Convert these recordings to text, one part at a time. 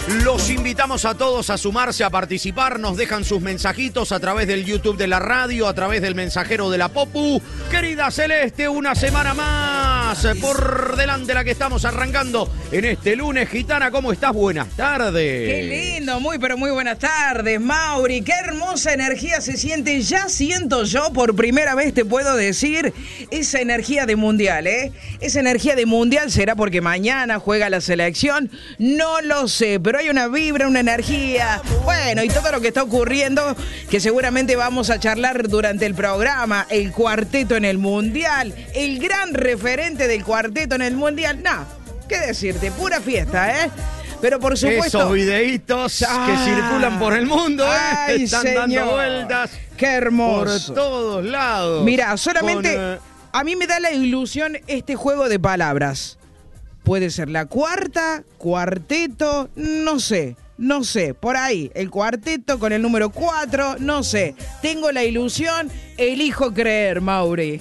Los invitamos a todos a sumarse, a participar. Nos dejan sus mensajitos a través del YouTube de la radio, a través del mensajero de la Popu. Querida Celeste, una semana más por delante la que estamos arrancando en este lunes. Gitana, ¿cómo estás? Buenas tardes. Qué lindo, pero muy buenas tardes, Mauri. Qué hermosa energía se siente. Ya siento yo, por primera vez te puedo decir, esa energía de mundial, ¿eh? Esa energía de mundial será porque mañana juega la selección. No lo sé, pero hay una vibra, una energía, bueno, y todo lo que está ocurriendo, que seguramente vamos a charlar durante el programa. El cuarteto en el mundial, el gran referente del cuarteto en el mundial. Nah, qué decirte, pura fiesta, ¿eh? Pero por supuesto... Esos videitos que circulan por el mundo, ay, están señor, dando vueltas. Qué hermoso. Por todos lados. Mira, solamente a mí me da la ilusión este juego de palabras. Puede ser la cuarta, cuarteto, no sé, por ahí. El cuarteto con el número 4, no sé. Tengo la ilusión, elijo creer, Mauri.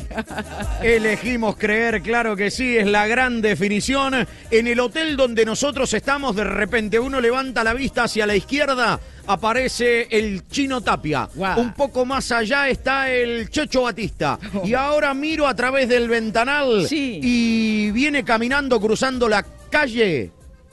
Elegimos creer, claro que sí, es la gran definición. En el hotel donde nosotros estamos, de repente uno levanta la vista hacia la izquierda, aparece el Chino Tapia. Wow. Un poco más allá está el Checho Batista. Y ahora miro a través del ventanal y viene caminando, cruzando la calle,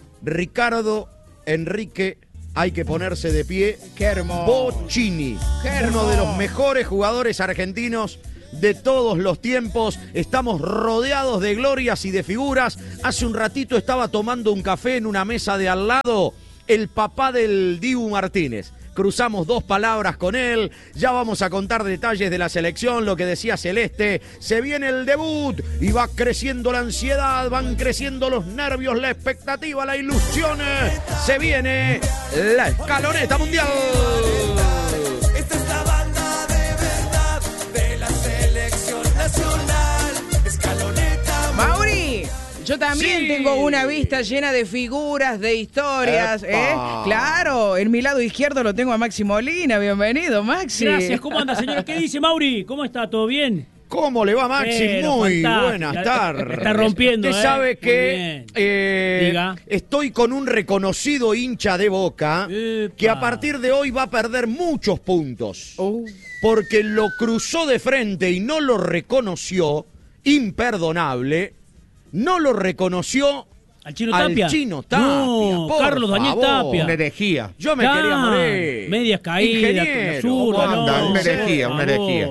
Ricardo Enrique, hay que ponerse de pie. ¡Qué hermoso! Bocchini, uno de los mejores jugadores argentinos de todos los tiempos. Estamos rodeados de glorias y de figuras. Hace un ratito estaba tomando un café en una mesa de al lado el papá del Dibu Martínez. Cruzamos 2 palabras con él, ya vamos a contar detalles de la selección, lo que decía Celeste, se viene el debut y va creciendo la ansiedad, van creciendo los nervios, la expectativa, la ilusión, se viene la escaloneta mundial. Esta es la banda de verdad de la selección nacional, escaloneta. Mauri, yo también tengo una vista llena de figuras, de historias, ¿eh? Claro, en mi lado izquierdo lo tengo a Maxi Molina. Bienvenido, Maxi. Gracias, ¿cómo anda, señora? ¿Qué dice, Mauri? ¿Cómo está? ¿Todo bien? ¿Cómo le va, Maxi? Muy buenas tardes. Está rompiendo, Usted sabe que Diga. Estoy con un reconocido hincha de Boca que a partir de hoy va a perder muchos puntos. Porque lo cruzó de frente y no lo reconoció, imperdonable. No lo reconoció al Chino Tapia. No, Carlos Daniel Tapia. Una herejía. Yo me quería morir. Medias caídas, una herejía.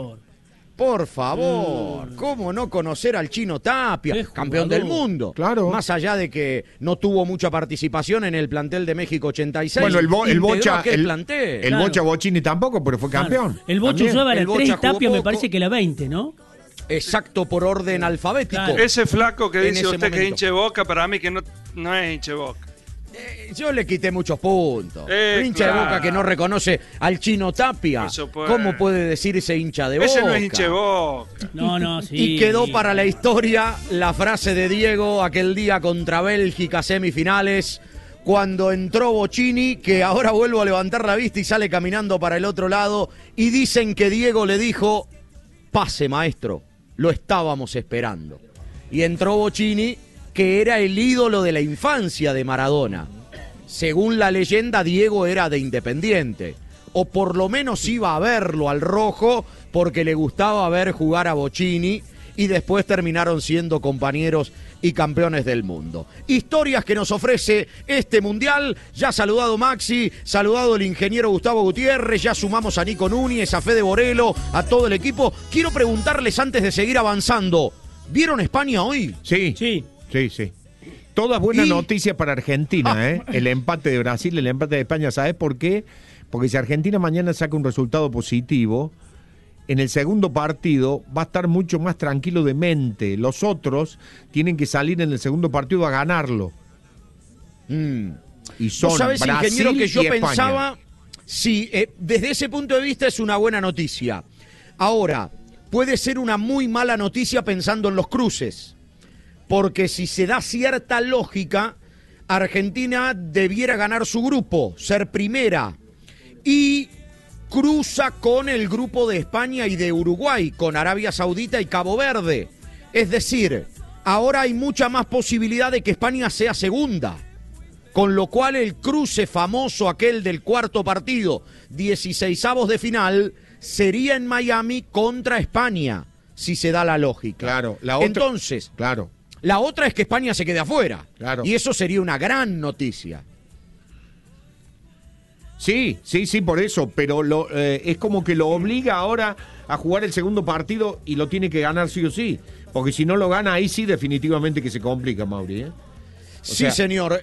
Por favor, ¿cómo no conocer al Chino Tapia, campeón del mundo? Claro. Más allá de que no tuvo mucha participación en el plantel de México 86. Bueno, el Bocha, el Bocha Bocchini tampoco, pero fue campeón. Claro. El Bocha usaba la 3 y Tapia poco. Me parece que la 20, ¿no? Exacto, por orden alfabético. Claro. Ese flaco que dice usted momento. que es hinche Boca, para mí que no es hinche Boca. Yo le quité muchos puntos. Hincha de Boca que no reconoce al Chino Tapia. ¿Cómo puede decirse hincha de Boca? Ese no es hinche Boca. No, sí. Y quedó para la historia la frase de Diego aquel día contra Bélgica, semifinales, cuando entró Bocchini, que ahora vuelvo a levantar la vista y sale caminando para el otro lado, y dicen que Diego le dijo: pase, maestro, lo estábamos esperando. Y entró Bocchini, que era el ídolo de la infancia de Maradona. Según la leyenda, Diego era de Independiente, o por lo menos iba a verlo al rojo porque le gustaba ver jugar a Bocchini, y después terminaron siendo compañeros y campeones del mundo. Historias que nos ofrece este mundial. Ya saludado Maxi, saludado el ingeniero Gustavo Gutiérrez, ya sumamos a Nico Núñez, a Fede Borelo, a todo el equipo. Quiero preguntarles antes de seguir avanzando, ¿vieron España hoy? Sí. Todas buenas noticias para Argentina, ¿eh? El empate de Brasil, el empate de España. ¿Sabes por qué? Porque si Argentina mañana saca un resultado positivo, en el segundo partido va a estar mucho más tranquilo de mente. Los otros tienen que salir en el segundo partido a ganarlo. Y son ¿Sabes, Brasil ingeniero, que yo y España. pensaba? Sí, desde ese punto de vista es una buena noticia. Ahora, puede ser una muy mala noticia pensando en los cruces. Porque si se da cierta lógica, Argentina debiera ganar su grupo, ser primera. Y cruza con el grupo de España y de Uruguay, con Arabia Saudita y Cabo Verde. Es decir, ahora hay mucha más posibilidad de que España sea segunda. con lo cual el cruce famoso aquel del cuarto partido, 16avos de final, sería en Miami contra España, si se da la lógica. Claro, la otra, entonces, claro. La otra es que España se quede afuera. Claro. Y eso sería una gran noticia. Sí, por eso, pero es como que lo obliga ahora a jugar el segundo partido y lo tiene que ganar sí o sí. Porque si no lo gana, ahí sí definitivamente que se complica, Mauri, ¿eh? Sí, señor.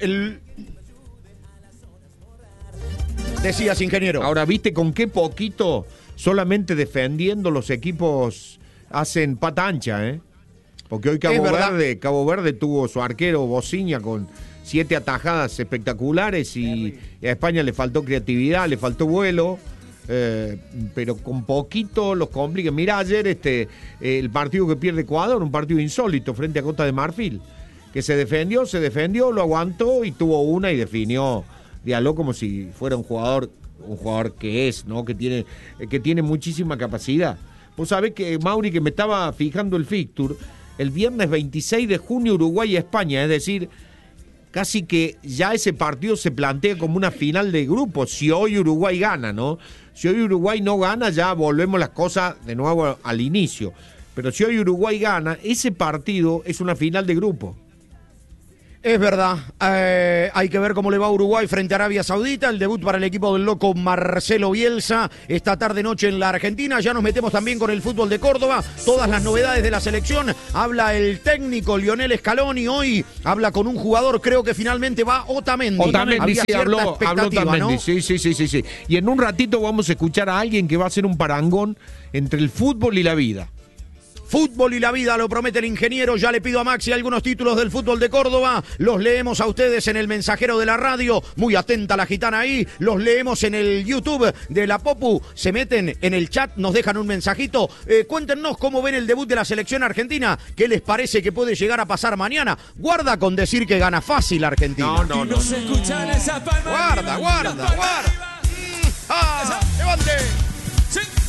Decías, ingeniero. Ahora, ¿viste con qué poquito solamente defendiendo los equipos hacen pata ancha, eh? Porque hoy Cabo Verde tuvo su arquero Bociña con 7 atajadas espectaculares y a España le faltó creatividad, le faltó vuelo, pero con poquito los complica. Mirá ayer el partido que pierde Ecuador, un partido insólito frente a Costa de Marfil, que se defendió, lo aguantó y tuvo una y definió, dialogó como si fuera un jugador que es, ¿no? Que tiene muchísima capacidad. Vos sabés que, Mauri, que me estaba fijando el fixture, el viernes 26 de junio Uruguay y España, es decir, casi que ya ese partido se plantea como una final de grupo, si hoy Uruguay gana, ¿no? Si hoy Uruguay no gana, ya volvemos las cosas de nuevo al inicio. Pero si hoy Uruguay gana, ese partido es una final de grupo. Es verdad, hay que ver cómo le va a Uruguay frente a Arabia Saudita, el debut para el equipo del loco Marcelo Bielsa esta tarde-noche en la Argentina. Ya nos metemos también con el fútbol de Córdoba, todas las novedades de la selección. Habla el técnico Lionel Scaloni, hoy habla con un jugador, creo que finalmente va Otamendi. Otamendi, sí, habló Otamendi, ¿no? Sí. Y en un ratito vamos a escuchar a alguien que va a hacer un parangón entre el fútbol y la vida. Fútbol y la vida, lo promete el ingeniero. Ya le pido a Maxi algunos títulos del fútbol de Córdoba. Los leemos a ustedes en el mensajero de la radio. Muy atenta la gitana ahí. Los leemos en el YouTube de la Popu. Se meten en el chat, nos dejan un mensajito. Cuéntenos cómo ven el debut de la selección argentina. ¿Qué les parece que puede llegar a pasar mañana? Guarda con decir que gana fácil Argentina. No. Se escuchan esa palma. Guarda. ¡Levante!